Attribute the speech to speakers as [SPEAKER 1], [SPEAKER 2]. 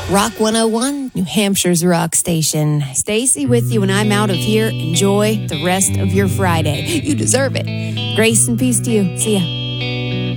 [SPEAKER 1] Rock 101, New Hampshire's rock station. Stacy with you when I'm out of here. Enjoy the rest of your Friday. You deserve it. Grace and peace to you. See ya.